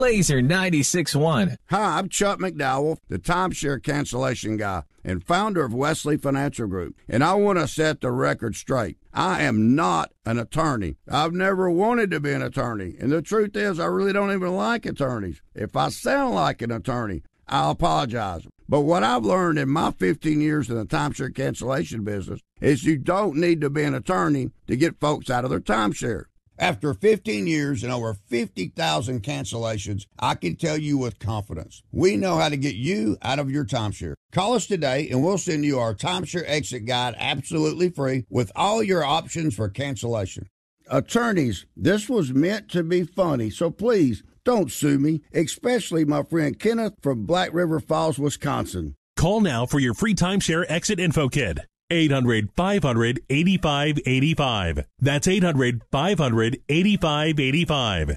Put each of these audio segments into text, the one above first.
Laser 96.1. Hi, I'm Chuck McDowell, the timeshare cancellation guy and founder of Wesley Financial Group, and I want to set the record straight. I am not an attorney. I've never wanted to be an attorney, and the truth is I really don't even like attorneys. If I sound like an attorney, I'll apologize. But what I've learned in my 15 years in the timeshare cancellation business is you don't need to be an attorney to get folks out of their timeshare. After 15 years and over 50,000 cancellations, I can tell you with confidence, we know how to get you out of your timeshare. Call us today and we'll send you our timeshare exit guide absolutely free with all your options for cancellation. Attorneys, this was meant to be funny, so please don't sue me, especially my friend Kenneth from Black River Falls, Wisconsin. Call now for your free timeshare exit info kit. 800-500-8585. That's 800-500-8585.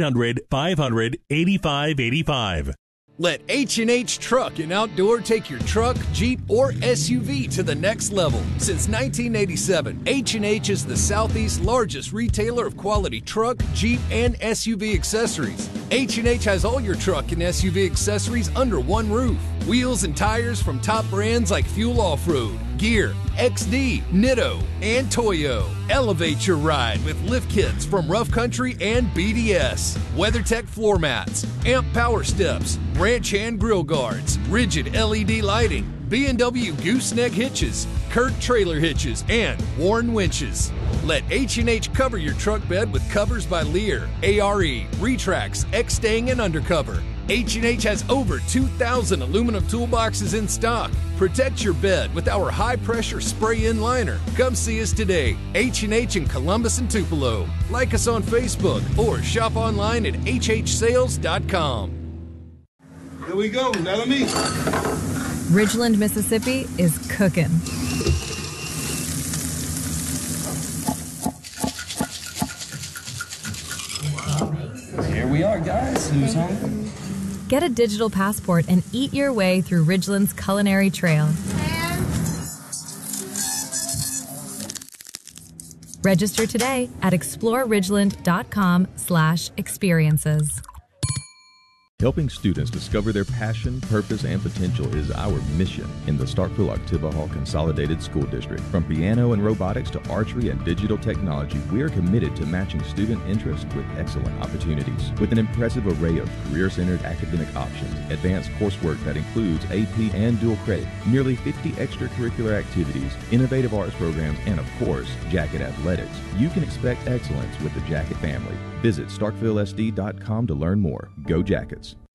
800-500-8585. Let H&H Truck and Outdoor take your truck, Jeep, or SUV to the next level. Since 1987, H&H is the Southeast's largest retailer of quality truck, Jeep, and SUV accessories. H&H has all your truck and SUV accessories under one roof. Wheels and tires from top brands like Fuel Off-Road, Gear, XD, Nitto, and Toyo. Elevate your ride with lift kits from Rough Country and BDS. WeatherTech floor mats, Amp power steps, ranch hand grill guards, rigid LED lighting, B&W gooseneck hitches, Kurt trailer hitches, and Warren winches. Let H&H cover your truck bed with covers by Lear, ARE, Retrax, X-Stang, and Undercover. H&H has over 2,000 aluminum toolboxes in stock. Protect your bed with our high-pressure spray-in liner. Come see us today. H&H in Columbus and Tupelo. Like us on Facebook or shop online at hhsales.com. Here we go. Let me. Ridgeland, Mississippi is cooking. Here we are, guys. Who's hungry? Get a digital passport and eat your way through Ridgeland's culinary trail. Register today at exploreridgeland.com/experiences. Helping students discover their passion, purpose, and potential is our mission in the Starkville-Octiva Hall Consolidated School District. From piano and robotics to archery and digital technology, we are committed to matching student interest with excellent opportunities. With an impressive array of career-centered academic options, advanced coursework that includes AP and dual credit, nearly 50 extracurricular activities, innovative arts programs, and of course, Jacket Athletics, you can expect excellence with the Jacket family. Visit StarkvilleSD.com to learn more. Go Jackets.